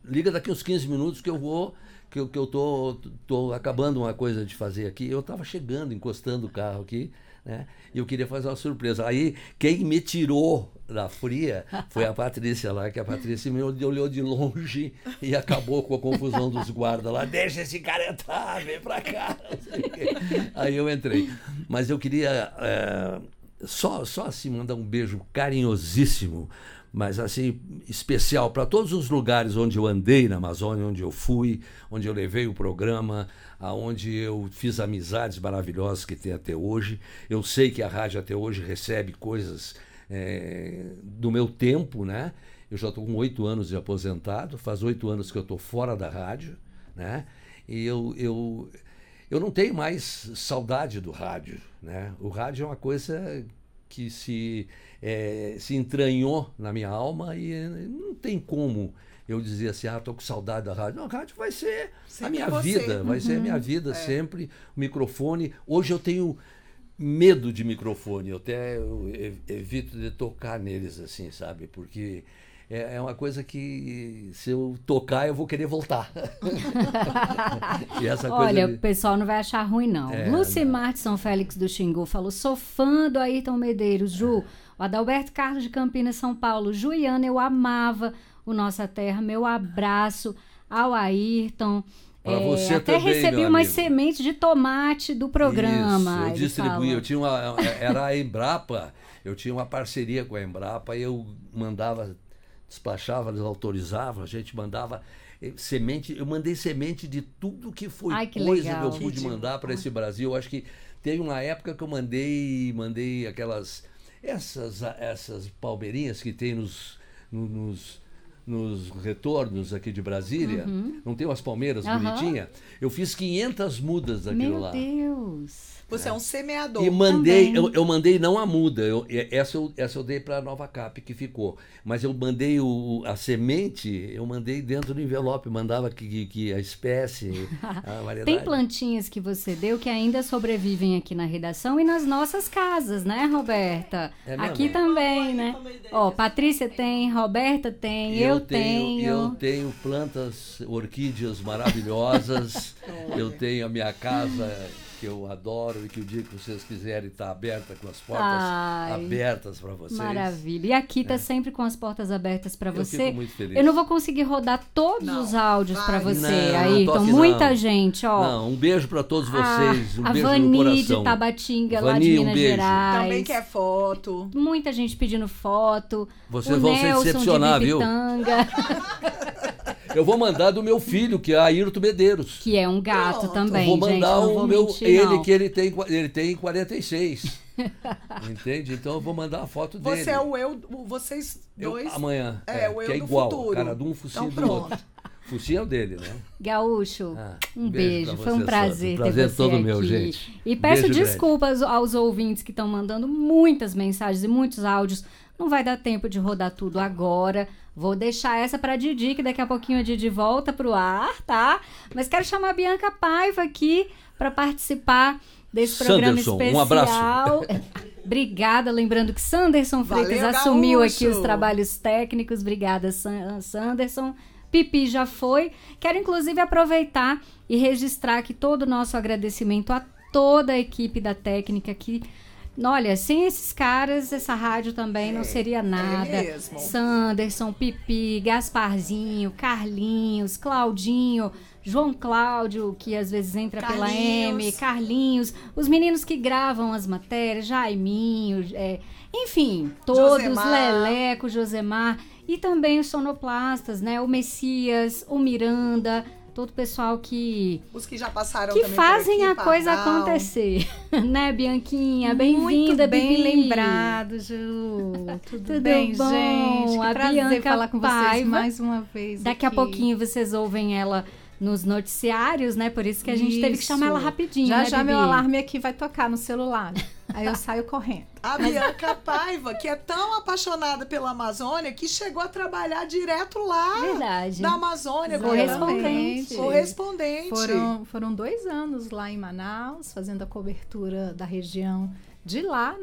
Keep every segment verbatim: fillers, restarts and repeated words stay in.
liga daqui uns quinze minutos que eu vou, que eu, que eu tô, tô acabando uma coisa de fazer aqui. Eu estava chegando, encostando o carro aqui, né? E eu queria fazer uma surpresa. Aí, quem me tirou da fria foi a Patrícia lá, que a Patrícia me olhou de longe e acabou com a confusão dos guardas lá. Deixa esse cara entrar, vem pra cá. Aí eu entrei. Mas eu queria é, só, só assim mandar um beijo carinhosíssimo, mas assim, especial para todos os lugares onde eu andei na Amazônia, onde eu fui, onde eu levei o programa, aonde eu fiz amizades maravilhosas que tem até hoje. Eu sei que a rádio até hoje recebe coisas é, do meu tempo, né? Eu já estou com oito anos de aposentado, faz oito anos que eu estou fora da rádio, né? E eu, eu, eu não tenho mais saudade do rádio, né? O rádio é uma coisa que se, é, se entranhou na minha alma e não tem como eu dizer assim, ah, estou com saudade da rádio. Não, a rádio vai ser sempre a minha você. vida, vai uhum. ser a minha vida é. sempre. O microfone, hoje eu tenho medo de microfone, eu até eu evito de tocar neles assim, sabe? Porque é, é uma coisa que se eu tocar eu vou querer voltar. E essa Olha, coisa de... o pessoal não vai achar ruim não. É, Lucimar de São Félix do Xingu falou, sou fã do Ayrton Medeiros, Ju. O Adalberto Carlos de Campinas, São Paulo. Juliana, eu amava o Nossa Terra, meu abraço ao Ayrton. Para você é, até também, recebi umas sementes de tomate do programa. Isso, eu distribuí, eu tinha uma, era a Embrapa, eu tinha uma parceria com a Embrapa e eu mandava, despachava, eles autorizavam, a gente mandava semente, eu mandei semente de tudo que foi Ai, que coisa legal. que eu pude mandar para esse Brasil. Eu acho que teve uma época que eu mandei, mandei aquelas, essas, essas palmeirinhas que tem nos, nos nos retornos aqui de Brasília, uhum. não tem umas palmeiras uhum. bonitinhas? Eu fiz quinhentas mudas daquilo Meu lá. Meu Deus! Você é, é um semeador. E mandei, eu, eu mandei não a muda, eu, essa, eu, essa eu dei para a Nova Cap, que ficou. Mas eu mandei o, a semente, eu mandei dentro do envelope, mandava que, que a espécie, a variedade. Tem plantinhas que você deu que ainda sobrevivem aqui na redação e nas nossas casas, né, Roberta? É aqui também, né? Ó, Patrícia tem, Roberta tem, eu, eu tenho. Eu tenho plantas, orquídeas maravilhosas, eu tenho a minha casa que eu adoro e que o dia que vocês quiserem está aberta, com as portas Ai, abertas para vocês. Maravilha. E aqui está é. sempre com as portas abertas para você. Eu fico muito feliz. Eu não vou conseguir rodar todos não. os áudios para você não, aí. Então, muita não. gente, ó. Não, um beijo para todos vocês. Um a beijo Vani no coração. de Tabatinga, Vani, lá de Minas um beijo. Gerais. Também quer foto. Muita gente pedindo foto. Vocês o vão Nelson se decepcionar, de viu? Eu vou mandar do meu filho, que é Ayrton Medeiros. Que é um gato Pronto. também, eu vou mandar gente, o meu, mentir, ele, não. que ele tem, ele tem quarenta e seis. Entende? Então eu vou mandar a foto dele. Você é o eu, vocês dois. Eu, amanhã. É, é, o eu que é do igual. futuro. Cara de um focinho então, do outro. Focinho é o dele, né? Gaúcho, ah, um beijo. beijo. Foi um prazer, um prazer ter você todo aqui. Meu, gente. E peço beijo desculpas grande. aos ouvintes que estão mandando muitas mensagens e muitos áudios. Não vai dar tempo de rodar tudo agora. Vou deixar essa para Didi, que daqui a pouquinho a Didi volta pro ar, tá? Mas quero chamar a Bianca Paiva aqui para participar desse programa Sanderson, especial. Um abraço. Obrigada, lembrando que Sanderson Freitas Valeu, assumiu Gaúcho. aqui os trabalhos técnicos. Obrigada, Sanderson. Pipi já foi. Quero, inclusive, aproveitar e registrar aqui todo o nosso agradecimento a toda a equipe da técnica que... Olha, sem esses caras, essa rádio também é, não seria nada. É mesmo. Sanderson, Pipi, Gasparzinho, Carlinhos, Claudinho, João Cláudio, que às vezes entra Carlinhos. pela M, Carlinhos, os meninos que gravam as matérias, Jaiminho, é, enfim, todos, Josemar. Leleco, Josemar, e também os sonoplastas, né? O Messias, o Miranda... Todo o pessoal que... Os que já passaram que também fazem por aqui, a coisa Pardal. acontecer. Né, Bianquinha? Bem-vinda, bem Bibi. lembrado, Ju. Tudo, Tudo bem, bom? gente? Que A prazer Bianca falar com Paiva. vocês mais uma vez. Daqui a aqui. pouquinho vocês ouvem ela nos noticiários, né? Por isso que a gente isso. teve que chamar ela rapidinho, Já né, já Bibi? meu alarme aqui vai tocar no celular. Aí eu saio correndo. A Bianca Paiva, que é tão apaixonada pela Amazônia, que chegou a trabalhar direto lá Verdade. da Amazônia. Correspondente. Correspondente. Foram, foram dois anos lá em Manaus, fazendo a cobertura da região de lá, né?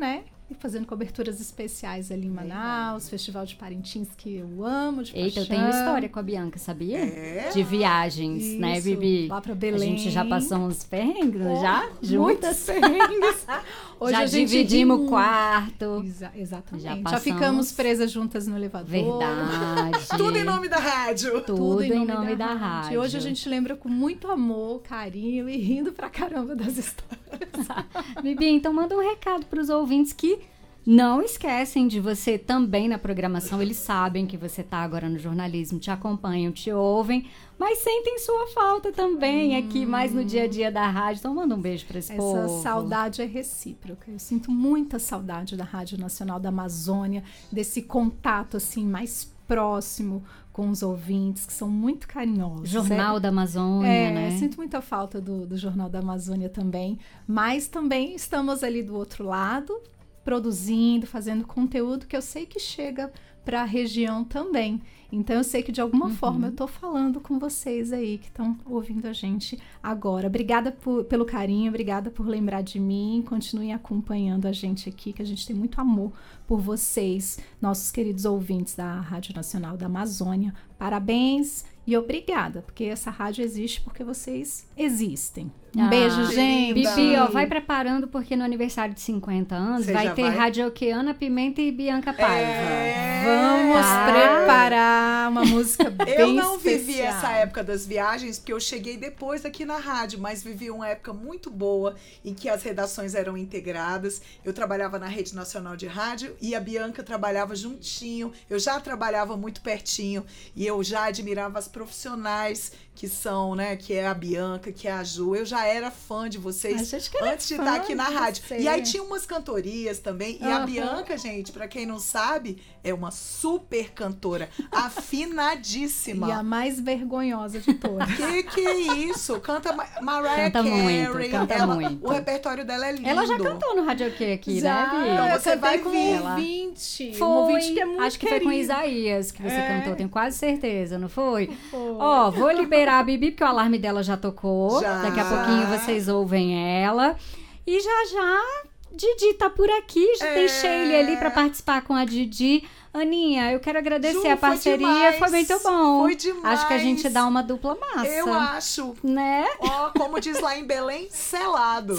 e fazendo coberturas especiais ali em Manaus, Festival de Parintins, que eu amo de Eita, paixão. eu tenho história com a Bianca, sabia? É? De viagens, Isso, né, Bibi? lá pra A Belém. gente já passou uns perrengues, Oh, já? Muitos Juntas? perrengues. Hoje já a gente dividimos ri o quarto. Exa- exatamente. Já Já, passamos- ficamos presas juntas no elevador. Verdade. Tudo em nome da rádio. Tudo em nome da rádio. E hoje a gente lembra com muito amor, carinho e rindo pra caramba das histórias. Bibi, então manda um recado para os ouvintes que não esquecem de você também na programação. Eles sabem que você está agora no jornalismo, te acompanham, te ouvem, mas sentem sua falta também hum. aqui, mais no dia a dia da rádio. Então manda um beijo para esse Essa povo. Essa saudade é recíproca. Eu sinto muita saudade da Rádio Nacional da Amazônia, desse contato assim mais próximo com os ouvintes, que são muito carinhosos. Jornal é, da Amazônia, é, né? Sinto muita falta do, do Jornal da Amazônia também, mas também estamos ali do outro lado, produzindo, fazendo conteúdo que eu sei que chega para a região também. Então eu sei que de alguma uhum. forma eu tô falando com vocês aí que estão ouvindo a gente agora. Obrigada por, pelo carinho, obrigada por lembrar de mim. Continuem acompanhando a gente aqui, que a gente tem muito amor por vocês, nossos queridos ouvintes da Rádio Nacional da Amazônia. Parabéns e obrigada, porque essa rádio existe porque vocês existem. Um ah, beijo, gente. Bibi, ó, vai preparando porque no aniversário de cinquenta anos Você vai já ter vai? Radioqueana Pimenta e Bianca Paiva. É. Vamos Tá. preparar uma música bem Eu não especial. vivi essa época das viagens, porque eu cheguei depois aqui na rádio, mas vivi uma época muito boa em que as redações eram integradas. Eu trabalhava na Rede Nacional de Rádio e a Bianca trabalhava juntinho. Eu já trabalhava muito pertinho e eu já admirava as profissionais que são, né, que é a Bianca, que é a Ju. Eu já era fã de vocês A gente que era antes de fã estar aqui na de rádio. você. E aí tinha umas cantorias também. E a Aham. Bianca, gente, pra quem não sabe, é uma super cantora, afinadíssima. E a mais vergonhosa de todas. Que que é isso? Canta Ma- Mariah Canta Carey. muito, canta ela, muito. O repertório dela é lindo. Ela já cantou no Radioquê aqui, Já, né, Bi? Então eu você cantei vai com ver. um ouvinte. Foi, Um ouvinte que é muito acho que foi com querido. Isaías que você É. cantou, tenho quase certeza, não foi? Foi. Ó, vou liberar a Bibi, porque o alarme dela já tocou. Já. Daqui a pouquinho vocês ouvem ela. E já já, Didi tá por aqui, já É. tem Sheila ali pra participar com a Didi. Aninha, eu quero agradecer Ju, a foi parceria, demais. foi muito bom. Foi demais. Acho que a gente dá uma dupla massa. Eu acho. Né? Ó, como diz lá em Belém, selado.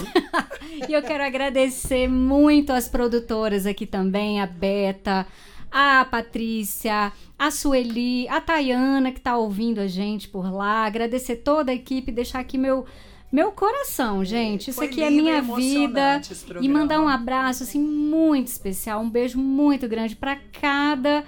E eu quero agradecer muito as produtoras aqui também, a Beta, a Patrícia, a Sueli, a Tayana, que tá ouvindo a gente por lá. Agradecer toda a equipe, deixar aqui meu, meu coração, gente. Isso Foi aqui é lindo e minha vida. emocionante esse E programa. mandar um abraço, assim, muito especial, um beijo muito grande para cada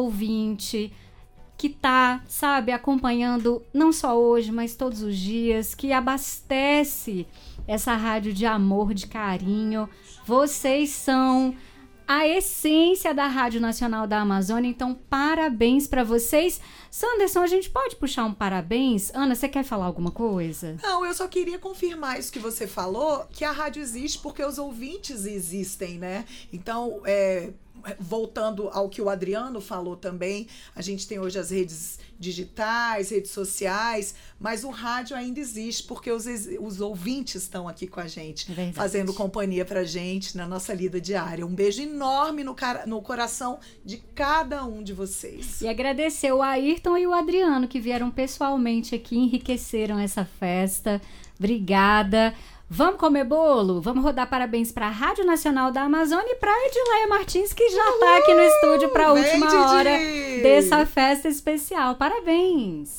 ouvinte que tá, sabe, acompanhando não só hoje, mas todos os dias, que abastece essa rádio de amor, de carinho. Vocês são a essência da Rádio Nacional da Amazônia, então parabéns para vocês. Sanderson, a gente pode puxar um parabéns? Ana, você quer falar alguma coisa? Não, eu só queria confirmar isso que você falou, que a rádio existe porque os ouvintes existem, né? Então, é, voltando ao que o Adriano falou também, a gente tem hoje as redes digitais, redes sociais, mas o rádio ainda existe porque os, os ouvintes estão aqui com a gente, É fazendo companhia pra gente na nossa lida diária. Um beijo enorme no, cara, no coração de cada um de vocês. E agradecer o Ayrton e o Adriano, que vieram pessoalmente aqui, enriqueceram essa festa. Obrigada. Vamos comer bolo? Vamos rodar parabéns para a Rádio Nacional da Amazônia e para a Edileia Martins, que já está aqui no estúdio para a Vem, última Didi! hora dessa festa especial. Parabéns!